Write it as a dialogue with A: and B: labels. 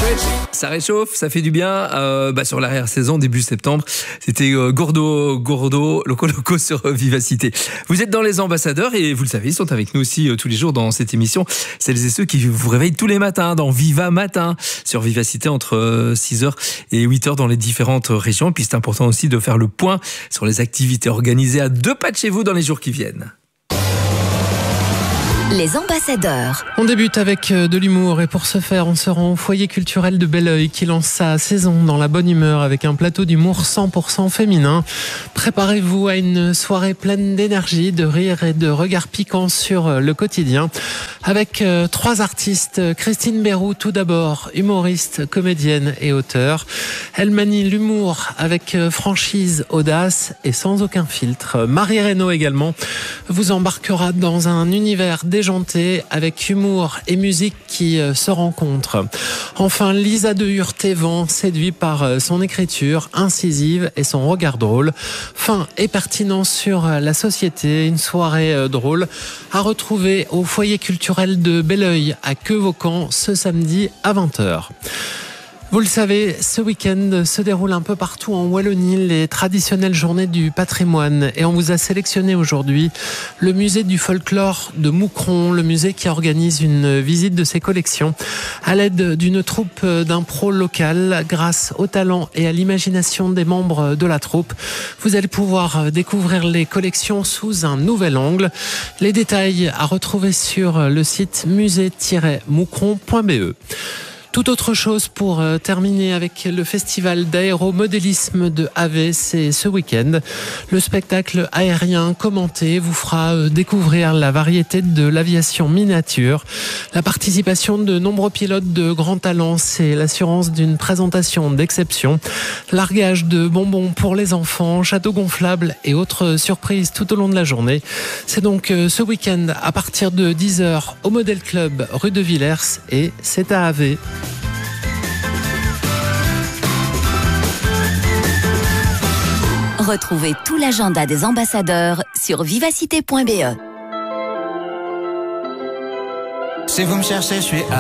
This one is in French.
A: chouette, ça réchauffe, ça fait du bien. Sur l'arrière-saison, début septembre, c'était Gordo, Loco sur Vivacité. Vous êtes dans les ambassadeurs et vous le savez, ils sont avec nous aussi tous les jours dans cette émission. Celles et ceux qui vous réveillent tous les matins dans Viva Matin sur Vivacité entre 6h et 8h dans les différentes régions. Et puis c'est important aussi de faire le point sur les activités organisées à 2 pas de chez vous dans les jours qui viennent.
B: Les ambassadeurs.
C: On débute avec de l'humour et pour ce faire, on se rend au foyer culturel de Belleuil qui lance sa saison dans la bonne humeur avec un plateau d'humour 100% féminin. Préparez-vous à une soirée pleine d'énergie, de rire et de regards piquants sur le quotidien. Avec 3 artistes, Christine Béroux tout d'abord, humoriste, comédienne et auteure. Elle manie l'humour avec franchise, audace et sans aucun filtre. Marie Reynaud également vous embarquera dans un univers déjanté avec humour et musique qui se rencontrent. Enfin, Lisa de Hurtévent, séduit par son écriture incisive et son regard drôle. Fin et pertinent sur la société, une soirée drôle à retrouver au foyer culturel de Belleuil à Quevaucamp ce samedi à 20h. Vous le savez, ce week-end se déroulent un peu partout en Wallonie les traditionnelles journées du patrimoine et on vous a sélectionné aujourd'hui le musée du folklore de Moucron, le musée qui organise une visite de ses collections à l'aide d'une troupe d'impro locale. Grâce au talent et à l'imagination des membres de la troupe, vous allez pouvoir découvrir les collections sous un nouvel angle. Les détails à retrouver sur le site musée-moucron.be. Tout autre chose pour terminer avec le festival d'aéromodélisme de Havey, c'est ce week-end. Le spectacle aérien commenté vous fera découvrir la variété de l'aviation miniature. La participation de nombreux pilotes de grand talent, c'est l'assurance d'une présentation d'exception. Largage de bonbons pour les enfants, château gonflable et autres surprises tout au long de la journée. C'est donc ce week-end à partir de 10h au Model Club rue de Villers et c'est à Havey.
B: Retrouvez tout l'agenda des ambassadeurs sur vivacité.be.
D: Si vous me cherchez, je suis